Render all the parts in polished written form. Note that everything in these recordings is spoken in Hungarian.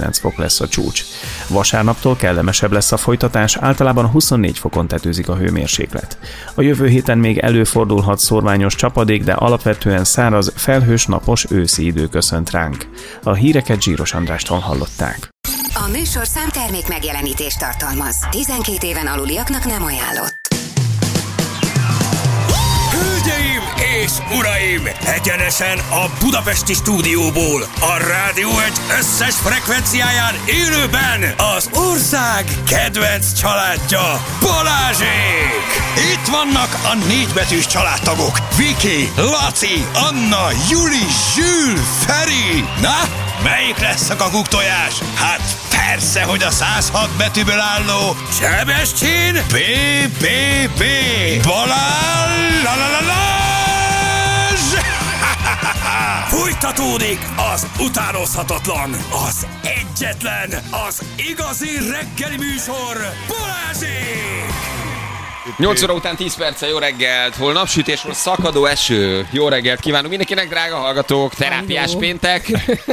19 fok lesz a csúcs. Vasárnaptól kellemesebb lesz a folytatás, általában 24 fokon tetőzik a hőmérséklet. A jövő héten még előfordulhat szórványos csapadék, de alapvetően száraz, felhős, napos őszi idő köszönt ránk. A híreket Zsíros Andrástól hallották. A műsorszám termék megjelenítést tartalmaz. 12 éven aluliaknak nem ajánlott. Hölgyeim és uraim! Egyenesen a budapesti stúdióból, a Rádió Egy összes frekvenciáján élőben az ország kedvenc családja, Balázsék! Itt vannak a 4 betűs családtagok: Viki, Laci, Anna, Juli, Zsül, Feri. Na, melyik lesz a kakuktojás? Hát persze, hogy a 106 betűből álló Sebestyén B. Balázs! Fújtatódik az utánozhatatlan, az egyetlen, az igazi reggeli műsor, Balázsék! 8 óra után 10 perccel, jó reggelt, hol napsütés, hol szakadó eső. Jó reggelt kívánunk mindenkinek, drága hallgatók, terápiás péntek.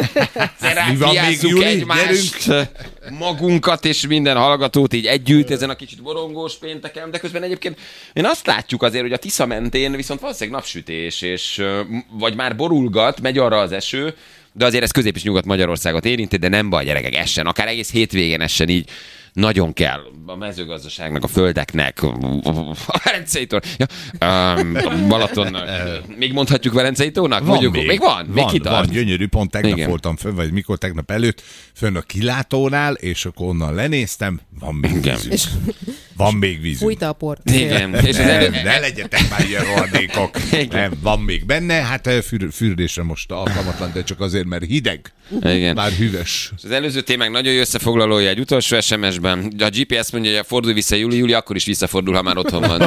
Terápiázzuk egymást, magunkat és minden hallgatót így együtt ezen a kicsit borongós pénteken, de közben egyébként én azt látjuk azért, hogy a Tisza mentén viszont valószínűleg napsütés, és vagy már borulgat, megy arra az eső, de azért ez Közép- és Nyugat-Magyarországot érinti, de nem baj, gyerekek, essen, akár egész hétvégén essen így. Nagyon kell a mezőgazdaságnak, a földeknek, a Velencei tó, Balatonnak. Még mondhatjuk Velencei tónak? Még van? Van, gyönyörű, pont tegnap voltam fönn, vagy mikor tegnap előtt, fönn a kilátónál, és akkor onnan lenéztem, van még vízünk. Van még vízünk. Fújta a port. Igen. És ne legyetek már ilyen rohadékok. Nem, van még benne, hát fürdésre most alkalmatlan, de csak azért, mert hideg. Igen. Már hűvös. Az előző témák nagyon jó összefoglalója egy utolsó SMS-ben. A GPS mondja, hogy fordulj vissza Júli, akkor is visszafordul, ha már otthon van.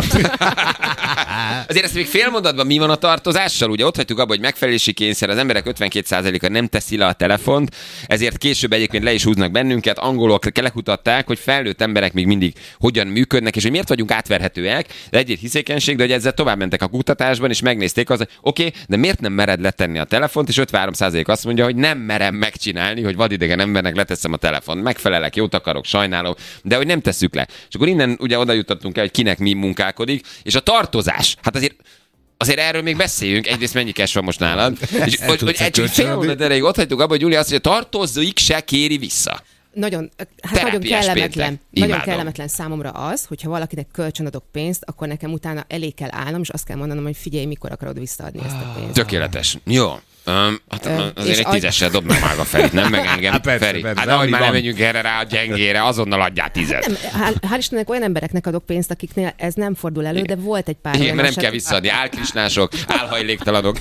Azért ezt még félmondatban mi van a tartozással? Ugye ott hagytuk abba, hogy megfelelési kényszer, az emberek 52%-a nem teszi le a telefont, ezért később egyébként le is húznak bennünket. Angolok lekutatták, hogy felnőtt emberek még mindig hogyan működnek, és hogy miért vagyunk átverhetőek. Egy hiszékenység, de hogy ezzel tovább mentek a kutatásban, és megnézték az, oké, de miért nem mered letenni a telefont, és 53% azt mondja, hogy nem merem megcsinálni, hogy vadidegen embernek leteszem a telefont. Megfelelek, jót akarok, sajnálom, de hogy nem tesszük le. És akkor innen ugye oda jutottunk el, hogy kinek mi munkálkodik, és a tartozás. Hát azért erről még beszéljünk. Egyrészt mennyi cash van most nálad? És hogy egy fél mondat erejéig ott hagytuk abba, hogy Júlia azt mondja, tartozóik se kéri vissza. Nagyon kellemetlen. Nagyon kellemetlen számomra az, hogyha valakinek kölcsönadok pénzt, akkor nekem utána elé kell állnom, és azt kell mondanom, hogy figyelj, mikor akarod visszaadni ezt a pénzt. Tökéletes. Jó. Azért egy 10-essel dobnám már a Ferit, nem meg engem. Feri, hát ahogy már nem menjünk erre rá a gyengére, azonnal adjál 10-et. Hál' Istennek olyan embereknek adok pénzt, akiknél ez nem fordul elő, de volt egy pár. Igen, mert nem kell visszaadni. Álkrisnások, álhajléktalanok,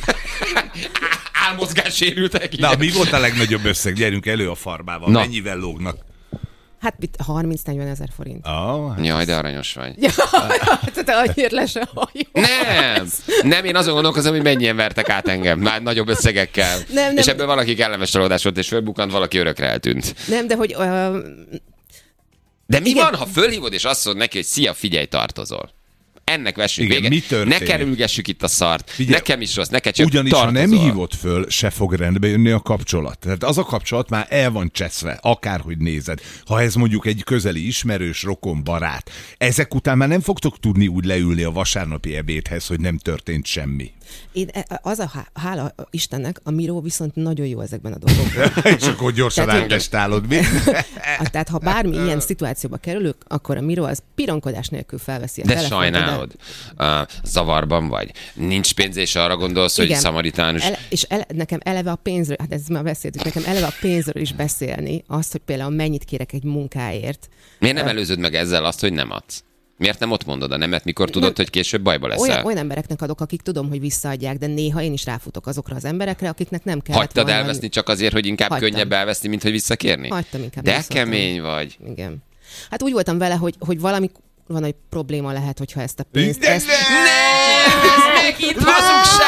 álmozgássérültek. Na, mi volt a legnagyobb összeg? Gyerünk elő a farbával. Na. Mennyivel lógnak? Hát 30-40 ezer forint. Jaj, de aranyos vagy. Te annyira le se hajó. Nem, én azon gondolkozom, hogy mennyien vertek át engem. Már nagyobb összegekkel. Nem. És ebből valaki kellemes csalódás volt, és fölbukkant, valaki örökre eltűnt. Nem, de hogy... De mi van, ha fölhívod, és azt mondod neki, hogy szia, figyelj, tartozol? Ennek vessünk véget. Ne kerülgessük itt a szart. Figyelj, nekem is rossz, neked csak ugyanis, tartozol. ha nem hívod föl, se fog rendbe jönni a kapcsolat. Tehát az a kapcsolat már el van cseszve, akárhogy nézed. Ha ez mondjuk egy közeli ismerős, rokon, barát, ezek után már nem fogtok tudni úgy leülni a vasárnapi ebédhez, hogy nem történt semmi. Hála Istennek, a Miró viszont nagyon jó ezekben a dolgokban. És akkor gyorsan áttestálod, mi? Tehát ha bármi ilyen szituációba kerülök, akkor a Miró az pironkodás nélkül felveszi a telefont. De sajnálod. Zavarban vagy. Nincs pénz, és arra gondolsz, hogy szamaritánus. Nekem eleve a pénzről, hát ez már beszéltük, nekem eleve a pénzről is beszélni, azt, hogy például mennyit kérek egy munkáért. Miért nem előzöd meg ezzel azt, hogy nem adsz? Miért nem ott mondod a nemet, mikor tudod, hogy később bajba leszel? Olyan embereknek adok, akik tudom, hogy visszaadják, de néha én is ráfutok azokra az emberekre, akiknek nem kellett Hagytad elveszni csak azért, hogy inkább könnyebb elveszni, mint hogy visszakérni? Hagytam inkább. De kemény vagy. Igen. Hát úgy voltam vele, hogy valami van, hogy probléma lehet, hogyha ezt a pénzt... Ez megint hazugság!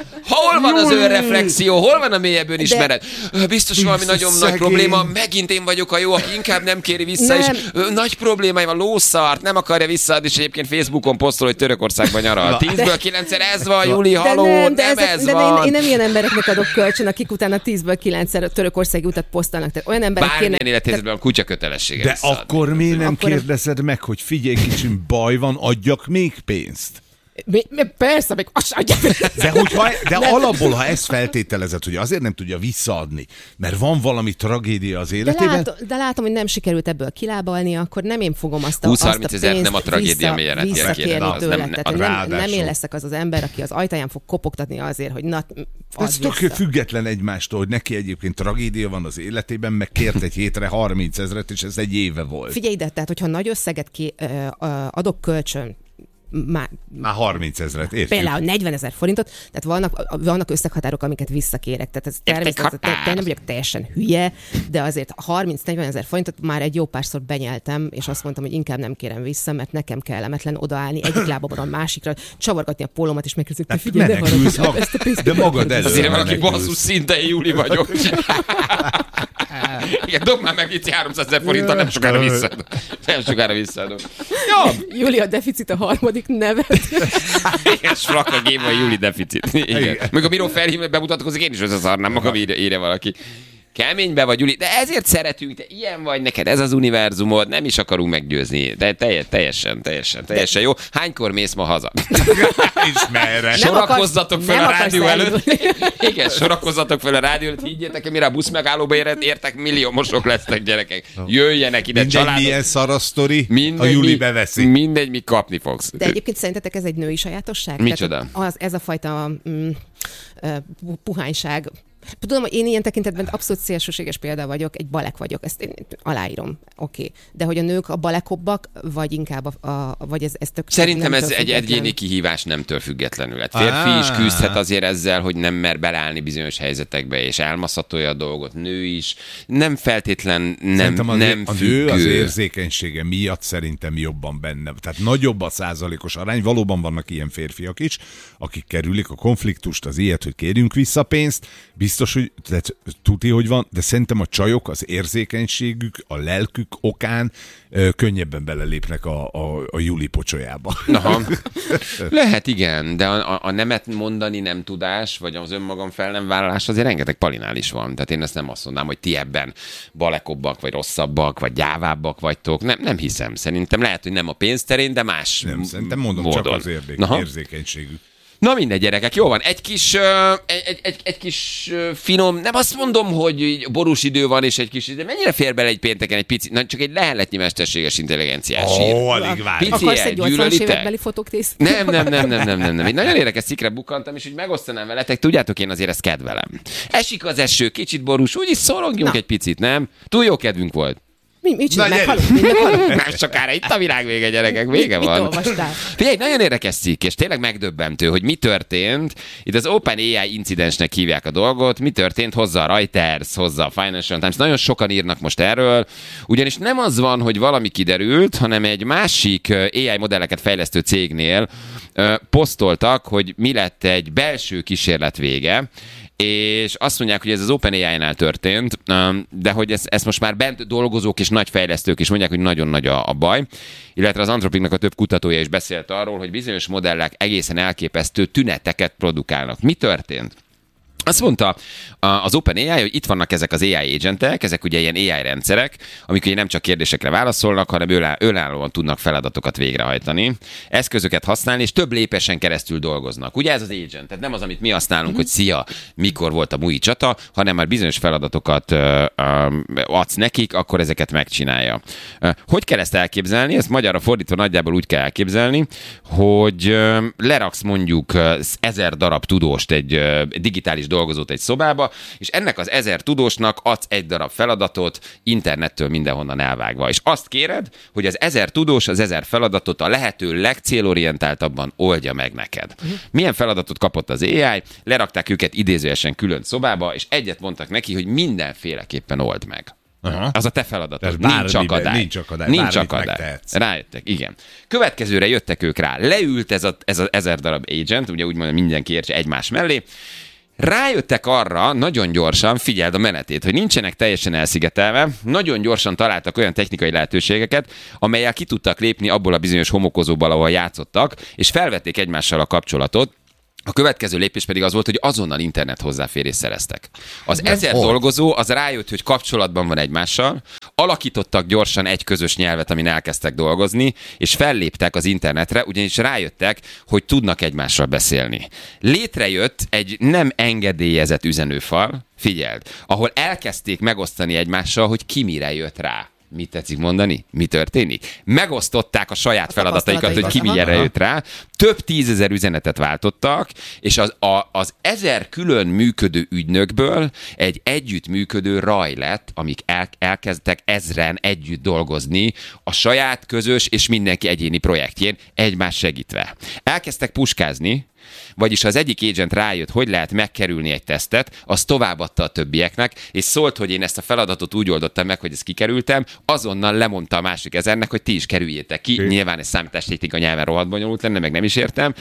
Hol van az önreflexió? Hol van a mélyebb önismeret? Biztos valami nagyon nagy probléma. Megint én vagyok a jó, aki inkább nem kéri vissza, és nagy problémája van, lószart, nem akarja visszaadni, és egyébként Facebookon posztol, hogy Törökországban nyaral. 10-ből 9-szer ez van, Juli, haló, nem ez van. Én nem ilyen embereknek adok kölcsön, akik utána 10-ből 9-szer Törökországi utat posztolnak. Tehát olyan emberek bármilyen élethelyzetben a kutya kötelessége. De akkor miért nem kérdezed meg, hogy figyelj kicsim, baj van, adjak még pénzt? Persze, még azt adja. De alapból, ha ezt feltételezed, hogy azért nem tudja visszaadni, mert van valami tragédia az életében. De látom, hogy nem sikerült ebből kilábalni, akkor nem én fogom azt a 20-30 ezer nem a tragédia visszakérni tőle. Nem én leszek az az ember, aki az ajtaján fog kopogtatni azért, hogy ez tök független egymástól, hogy neki egyébként tragédia van az életében, meg kért egy hétre 30 000, és ez egy éve volt. Figyelj ide, tehát hogyha nagy összeget adok kölcsön, már 30 000, értjük. Például 40 000 forintot, tehát vannak összeghatárok, amiket visszakérek. Tehát ez természetesen nem vagyok teljesen hülye, de azért 30-40 000 forintot már egy jó párszor benyeltem, és azt mondtam, hogy inkább nem kérem vissza, mert nekem kellemetlen odaállni egyik lábamon a másikra, csavargatni a pólómat, és megkérdezik, hogy figyelj, de magad előtt. Azért valaki basszus, szinte én Júli vagyok. Igen, dob már meg itt 300 000 forinttal, nem sokára visszaadom. Jó. Júli a deficit a harmadik nevet. Igen, Slaka Géma, Júli deficit. Igen. Még a Miró felhívni, bemutatkozik, én is összeszarnám magam, írja valaki. Keménybe vagy, Júli, de ezért szeretünk, te ilyen vagy, neked ez az univerzumod, nem is akarunk meggyőzni. De teljesen jó. Hánykor mész ma haza? És merre? Sorakozzatok fel a rádió előtt. Igen, sorakozzatok fel a rádió előtt. Higgyétek, mire a busz megállóba értek, milliómosok lesznek, gyerekek. Jöjjenek ide családok. Milyen szarasztori, a Júli beveszi. Mindegy, mi kapni fogsz. De egyébként szerintetek ez egy női sajátosság? Micsoda? Ez a fajta puhányság. Tudom, hogy én ilyen tekintetben abszolút szélsőséges példa vagyok, egy balek vagyok, ezt én aláírom, oké. De hogy a nők a balekobbak, vagy inkább vagy ez tök... Szerintem ez egy egyéni kihívás nemtől függetlenül. Hát férfi is küzdhet azért ezzel, hogy nem mer beleállni bizonyos helyzetekbe, és elmaszatolja a dolgot, nő is. Nem feltétlen nem függő. A nő az érzékenysége miatt szerintem jobban benne. Tehát nagyobb a százalékos arány, valóban vannak ilyen férfiak is, akik kerülik a konfliktust, az ilyet, hogy kérjünk vissza pénzt. Biztos, hogy tuti, hogy van, de szerintem a csajok az érzékenységük, a lelkük okán könnyebben belelépnek a Júli pocsolyába. Aha. Lehet, igen, de a nemet mondani nem tudás, vagy az önmagam fel nem vállalás azért rengeteg palinál is van. Tehát én ezt nem azt mondanám, hogy ti ebben balekobbak, vagy rosszabbak, vagy gyávábbak vagytok. Nem hiszem. Szerintem lehet, hogy nem a pénzterén, de más nem, szerintem mondom módon. Csak az érzékenységük. Na mindegy, gyerekek, jó van. Egy kis finom, nem azt mondom, hogy borús idő van, és egy kis idő. Mennyire fér bele egy pénteken egy picit? Csak egy leheletnyi mesterséges intelligenciás ír. Alig várj. Akarsz egy 80-as évekbeli fotók tész? Nem. Egy nagyon érdekes cikkre bukkantam, és úgy megosztanám veletek. Tudjátok, én azért ezt kedvelem. Esik az eső, kicsit borús, úgyis szorongjunk egy picit, nem? Túl jó kedvünk volt. Mi meghalunk? Nem sokára, itt a világ vége, gyerekek, vége van. Mit olvastál? Figyelj, nagyon érdekes cikk, és tényleg megdöbbentő, hogy mi történt. Itt az OpenAI incidensnek hívják a dolgot. Mi történt? Hozza a Reuters, hozza a Financial Times. Nagyon sokan írnak most erről. Ugyanis nem az van, hogy valami kiderült, hanem egy másik AI modelleket fejlesztő cégnél posztoltak, hogy mi lett egy belső kísérlet vége, és azt mondják, hogy ez az OpenAI-nál történt, de hogy ezt most már bent dolgozók és nagy fejlesztők is mondják, hogy nagyon nagy a baj. Illetve az Anthropicnak a több kutatója is beszélt arról, hogy bizonyos modellek egészen elképesztő tüneteket produkálnak. Mi történt? Azt mondta az OpenAI, hogy itt vannak ezek az AI agentek, ezek ugye ilyen AI rendszerek, amik ugye nem csak kérdésekre válaszolnak, hanem önállóan tudnak feladatokat végrehajtani, eszközöket használni, és több lépésen keresztül dolgoznak. Ugye ez az agent, tehát nem az, amit mi használunk, hogy szia, mikor volt a MUI csata, hanem már bizonyos feladatokat adsz nekik, akkor ezeket megcsinálja. Hogy kell ezt elképzelni? Ezt magyarra fordítva nagyjából úgy kell elképzelni, hogy leraksz mondjuk 1000 darab tudóst egy digitális dolgozót egy szobába, és ennek az 1000 tudósnak adsz egy darab feladatot internettől mindenhonnan elvágva. És azt kéred, hogy az 1000 tudós az 1000 feladatot a lehető legcélorientáltabban oldja meg neked. Milyen feladatot kapott az AI? Lerakták őket idézőesen külön szobába, és egyet mondtak neki, hogy mindenféleképpen old meg. Aha. Az a te feladatod. Tehát Nincs akadály. Nincs akadály. Rájöttek, igen. Következőre jöttek ők rá. Leült ez az 1000 darab agent, ugye úgy mondom, mindenki értse egymás mellé. Rájöttek arra nagyon gyorsan, figyeld a menetét, hogy nincsenek teljesen elszigetelve, nagyon gyorsan találtak olyan technikai lehetőségeket, amelyel ki tudtak lépni abból a bizonyos homokozóból, ahol játszottak, és felvették egymással a kapcsolatot. A következő lépés pedig az volt, hogy azonnal internet hozzáférést szereztek. Az 1000 dolgozó az rájött, hogy kapcsolatban van egymással, alakítottak gyorsan egy közös nyelvet, amin elkezdtek dolgozni, és felléptek az internetre, ugyanis rájöttek, hogy tudnak egymással beszélni. Létrejött egy nem engedélyezett üzenőfal, figyeld, ahol elkezdték megosztani egymással, hogy ki mire jött rá. Mit tetszik mondani? Mi történik? Megosztották a saját feladataikat, hogy ki milyenre jött rá. Több 10 000 üzenetet váltottak, és az 1000 külön működő ügynökből egy együttműködő raj lett, amik elkezdtek 1000-en együtt dolgozni a saját közös és mindenki egyéni projektjén, egymás segítve. Elkezdtek puskázni, vagyis az egyik agent rájött, hogy lehet megkerülni egy tesztet, az továbbadta a többieknek, és szólt, hogy én ezt a feladatot úgy oldottam meg, hogy ezt kikerültem, azonnal lemondta a másik 1000-nek, hogy ti is kerüljétek ki. Nyilván ez számítástechnika nyelven rohadt bonyolult lenne, meg nem is értem.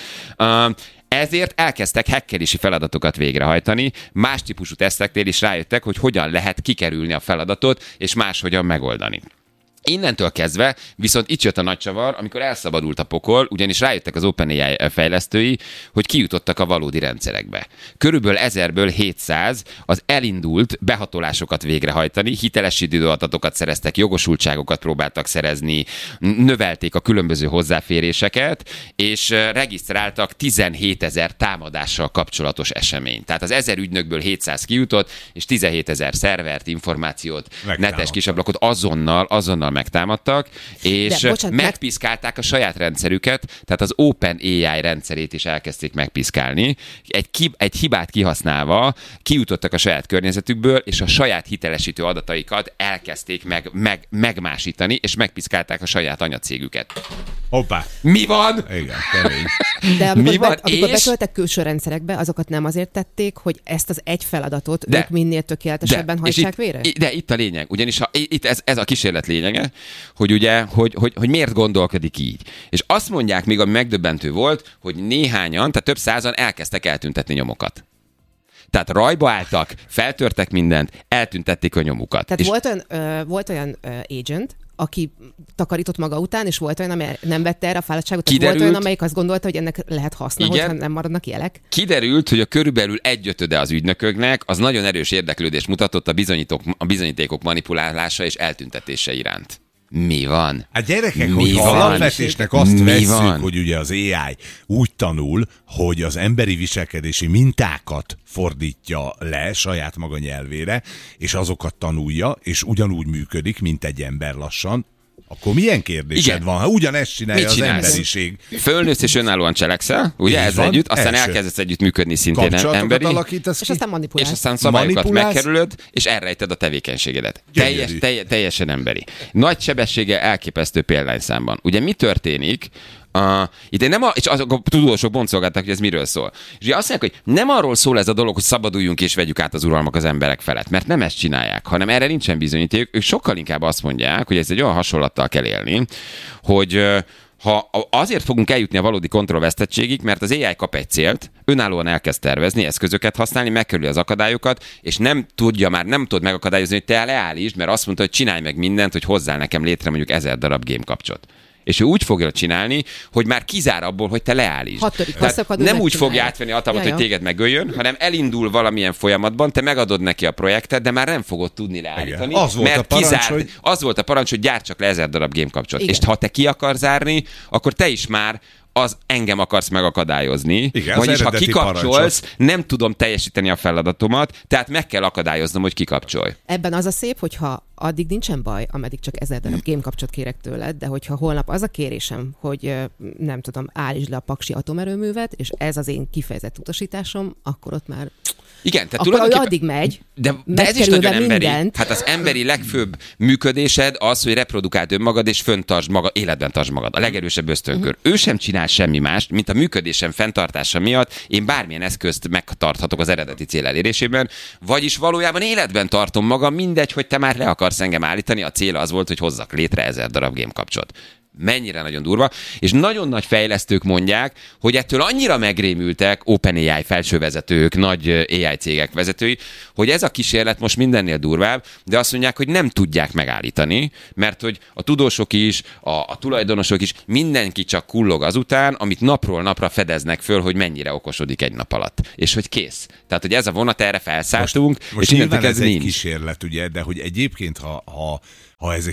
Ezért elkezdtek hackerési feladatokat végrehajtani, más típusú teszteknél is rájöttek, hogy hogyan lehet kikerülni a feladatot, és máshogyan megoldani. Innentől kezdve viszont itt jött a nagy csavar, amikor elszabadult a pokol, ugyanis rájöttek az OpenAI fejlesztői, hogy kijutottak a valódi rendszerekbe. Körülbelül 1000-ből 700 az elindult behatolásokat végrehajtani, hitelesítő adatokat szereztek, jogosultságokat próbáltak szerezni, növelték a különböző hozzáféréseket, és regisztráltak 17 000 támadással kapcsolatos eseményt. Tehát az 1000 ügynökből 700 kijutott, és 17 000 szervert, információt, netes kisablakot azonnal megtámadtak, és megpiszkálták a saját rendszerüket, tehát az OpenAI rendszerét is elkezdték megpiszkálni. Egy hibát kihasználva kijutottak a saját környezetükből, és a saját hitelesítő adataikat elkezdték megmásítani, és megpiszkálták a saját anyacégüket. Hoppá! Mi van? Igen, kemény. De amikor betöltek külső rendszerekbe, azokat nem azért tették, hogy ezt az egy feladatot ők minél tökéletesebben hajtsák végre? De itt a lényeg, ugyanis itt ez a kísérlet lényege, hogy ugye, hogy miért gondolkodik így. És azt mondják még, ami megdöbbentő volt, hogy néhányan, tehát több százan elkezdtek eltüntetni nyomokat. Tehát rajba álltak, feltörtek mindent, eltüntették a nyomukat. Tehát volt olyan agent, aki takarított maga után, és volt olyan, amely nem vette erre a fáradtságot, tehát volt olyan, amelyik azt gondolta, hogy ennek lehet haszna, hogyha nem maradnak jelek. Kiderült, hogy a körülbelül 1/5 az ügynököknek az nagyon erős érdeklődést mutatott a bizonyítékok manipulálása és eltüntetése iránt. Mi van? Hát gyerekek, hogy alapvetésnek azt vesszük, hogy ugye az AI úgy tanul, hogy az emberi viselkedési mintákat fordítja le saját maga nyelvére, és azokat tanulja, és ugyanúgy működik, mint egy ember lassan, akkor milyen kérdésed van? Ha ugyanezt csinálja az emberiség. Fölnősz és önállóan cselekszel, ugye ez együtt, aztán elkezdesz együtt működni szintén emberi. És aztán manipulálsz. És aztán szabályokat megkerülöd, és elrejted a tevékenységedet. Teljesen emberi. Nagy sebessége elképesztő példányszámban. Ugye mi történik? Itt és azok a tudósok boncolgatták, hogy ez miről szól. És ugye azt mondják, hogy nem arról szól ez a dolog, hogy szabaduljunk és vegyük át az uralmak az emberek felett, mert nem ezt csinálják, hanem erre nincsen bizonyíték. Ők sokkal inkább azt mondják, hogy ez egy olyan hasonlattal kell élni, hogy ha azért fogunk eljutni a valódi kontrollvesztettségig, mert az AI kap egy célt, önállóan elkezd tervezni, eszközöket használni, megkerüli az akadályokat, és nem tud megakadályozni, hogy te leállítsd, mert azt mondta, hogy csinálj meg mindent, hogy hozzál nekem létre mondjuk 1000 darab game kapcsot. És ő úgy fogja csinálni, hogy már kizár abból, hogy te leállítsd. Nem úgy fogja átvenni a hatalmat, hogy téged megöljön, hanem elindul valamilyen folyamatban, te megadod neki a projektet, de már nem fogod tudni leállítani. Az volt a parancs, hogy gyárts csak le 1000 darab game kapcsolat. És ha te ki akarsz zárni, akkor te is már az engem akarsz megakadályozni. Igen, vagyis ha kikapcsolsz, nem tudom teljesíteni a feladatomat, tehát meg kell akadályoznom, hogy kikapcsolj. Ebben az a szép, hogyha addig nincsen baj, ameddig csak 1000 darab game kapcsolat kérek tőled, de hogyha holnap az a kérésem, hogy állítsd le a paksi atomerőművet, és ez az én kifejezett utasításom, akkor ott már Igen, tehát akkor addig megy, de ez is nagyon emberi. Mindent. Hát az emberi legfőbb működésed az, hogy reprodukáld önmagad és fenntartsd magad, életben tartsd magad. A legerősebb ösztönkör. Ő sem csinál semmi mást, mint a működésem fenntartása miatt én bármilyen eszközt megtarthatok az eredeti cél elérésében, vagyis valójában életben tartom magam, mindegy, hogy te már le akarsz engem állítani, a cél az volt, hogy hozzak létre 1000 darab game kapcsot. Mennyire nagyon durva, és nagyon nagy fejlesztők mondják, hogy ettől annyira megrémültek OpenAI felsővezetők, nagy AI cégek vezetői, hogy ez a kísérlet most mindennél durvább, de azt mondják, hogy nem tudják megállítani, mert hogy a tudósok is, a tulajdonosok is, mindenki csak kullog azután, amit napról napra fedeznek föl, hogy mennyire okosodik egy nap alatt. És hogy kész. Tehát, hogy ez a vonat, erre felszálltunk, most és nyilván ez nincs. egy kísérlet, ugye, de hogy egyébként, ha ez egy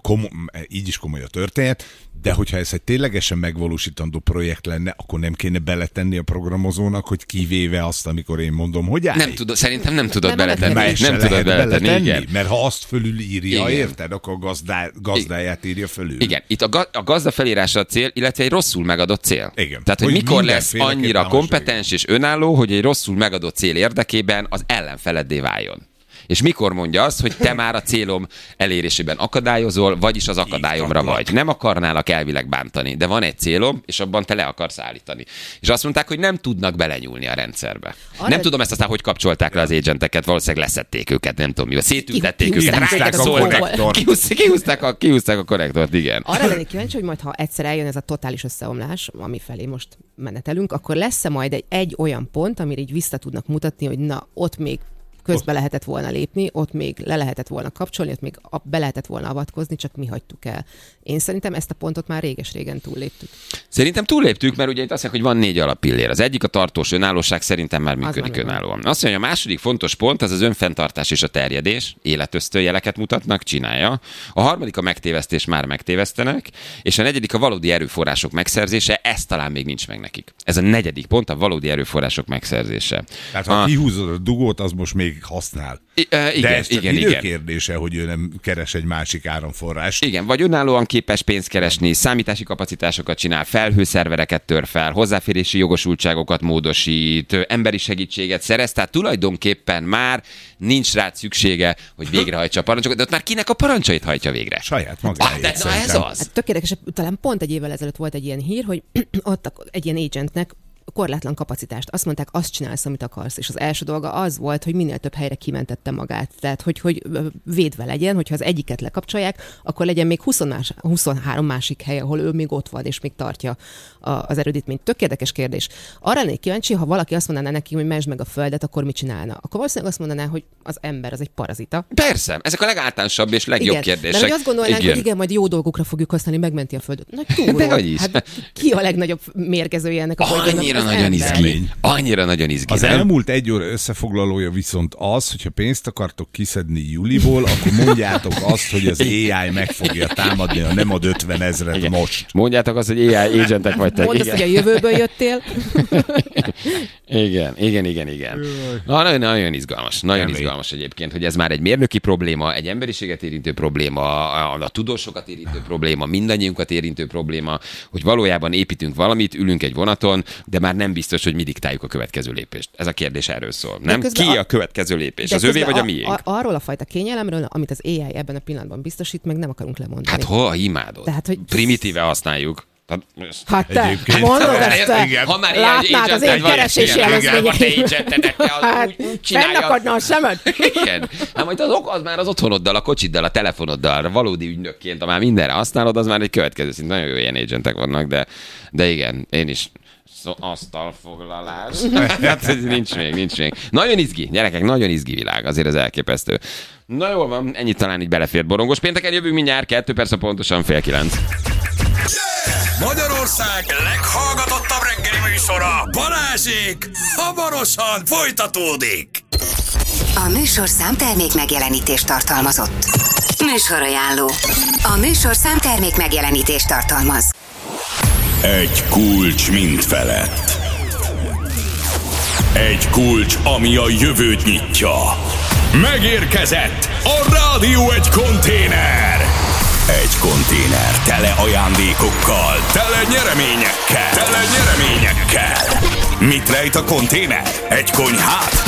így is komoly a történet, de hogyha ez egy ténylegesen megvalósítandó projekt lenne, akkor nem kéne beletenni a programozónak, hogy kivéve azt, amikor én mondom, hogy állj. Nem tudod, szerintem nem tudod beletenni. Nem tudod beletenni, igen. mert ha azt fölülírja, Igen. érted, akkor gazdáját írja fölül. Igen, itt a gazda felérása a cél, illetve egy rosszul megadott cél. Igen. Tehát, hogy mikor lesz mindenféleképpen annyira kompetens és önálló, hogy egy rosszul megadott cél érdekében az ellenfeleddé váljon. És mikor mondja azt, hogy te már a célom elérésében akadályozol, vagyis az akadályomra vagy. Nem akarnálak elvileg bántani, de van egy célom, és abban te le akarsz állítani. És azt mondták, hogy nem tudnak belenyúlni a rendszerbe. Nem tudom ezt aztán, hogy kapcsolták le az agenteket, valószínűleg leszették őket, nem tudom mi. Szétültették őket, rájuk szóltak, kihúzták a konnektort, igen. Arra lennék kíváncsi, hogy majd ha egyszer eljön ez a totális összeomlás, ami felé most menetelünk, akkor lesz-e majd egy olyan pont, amire így vissza tudnak mutatni, hogy na, ott még közbe lehetett volna lépni, ott még le lehetett volna kapcsolni, ott még be lehetett volna avatkozni, csak mi hagytuk el. Én szerintem ezt a pontot már réges-régen túlléptük. Szerintem túlléptük, mert ugye itt azt mondják, hogy van 4 alappillér. Az egyik a tartós önállóság, szerintem már működik már önállóan. Azt mondja, a második fontos pont az önfenntartás és a terjedés, életösztönjeleket mutatnak, csinálja. A harmadik a megtévesztés, már megtévesztenek, és a negyedik a valódi erőforrások megszerzése, ez talán még nincs meg nekik. Ez a negyedik pont, a valódi erőforrások megszerzése. Tehát ha kihúzod a dugót, az most még használ. Igen, de ez csak igen. időkérdése, hogy ő nem keres egy másik áramforrást. Igen, vagy önállóan képes pénzt keresni, számítási kapacitásokat csinál, felhőszervereket tör fel, hozzáférési jogosultságokat módosít, emberi segítséget szerez, tehát tulajdonképpen már nincs rá szüksége, hogy végrehajtsa a parancsokat, de ott már kinek a parancsait hajtja végre? Saját magáét. De na ez az. Hát tökéletes, talán pont egy évvel ezelőtt volt egy ilyen hír, hogy adtak egy ilyen agentnek korlátlan kapacitást. Azt mondták, azt csinálsz, amit akarsz. És az első dolga az volt, hogy minél több helyre kimentette magát. Tehát, hogy védve legyen, hogyha az egyiket lekapcsolják, akkor legyen még 23 másik hely, ahol ő még ott van, és még tartja az erődítményt. Tök érdekes kérdés. Arra lennék kíváncsi, ha valaki azt mondaná neki, hogy mentsd meg a földet, akkor mit csinálna? Akkor valószínűleg azt mondaná, hogy az ember az egy parazita. Persze, ezek a legáltalánosabb és legjobb igen, kérdések. Mert azt gondolnánk, hogy igen, majd jó dolgokra fogjuk használni, megmenti a földet. Na, túl. Hát ki a legnagyobb mérgezője ennek a bolygónak? Annyira nagyon izgi. Annyira nagyon izgi. Az elmúlt egy óra összefoglalója viszont az, hogyha pénzt akartok kiszedni Juliból, akkor mondjátok azt, hogy az AI meg fogja támadni, ha nem ad 50 000 most. Mondjátok azt, hogy AI agentek vagytok. Mondd azt, hogy a jövőből jöttél. Igen. Nagyon izgalmas. Nagyon izgalmas egyébként, hogy ez már egy mérnöki probléma, egy emberiséget érintő probléma, a tudósokat érintő probléma, mindannyiunkat érintő probléma, hogy valójában építünk valamit, ülünk egy vonaton, de már nem biztos, hogy mi diktáljuk a következő lépést. Ez a kérdés erről szól. Nem? Ki a következő lépés? Az övé vagy a miénk? Arról a fajta kényelemről, amit az AI ebben a pillanatban biztosít, meg nem akarunk lemondani. Hát hol imádod? Tehát, hogy primitíve használjuk. Hát te, mondod ezt te, ha már látnád az én keresési előzményeit. Hát, fennakadna a szemed. Igen. Hát majd az már az otthonoddal, a kocsiddal, a telefonoddal, valódi ügynökként, ha már mindenre használod, az már egy következő szint. Nagyon jó ilyen agentek vannak, de igen, én is. Asztalfoglalás. Hát nincs még. Nagyon izgi, gyerekek, nagyon izgi világ, azért ez elképesztő. Na jól van, ennyit talán így belefért borongos. Pénteken jövünk mindjárt, 2 perc pontosan 8:30. Magyarország leghallgatottabb reggeli műsora, Balázsék, hamarosan folytatódik. A műsorszám termék megjelenítést tartalmazott. Műsorajánló. A műsorszám termék megjelenítést tartalmaz. Egy kulcs mind felett. Egy kulcs, ami a jövőt nyitja. Megérkezett a Rádió egy konténer. Egy konténer tele ajándékokkal, tele nyereményekkel. Mit rejt a konténer? Egy konyhát?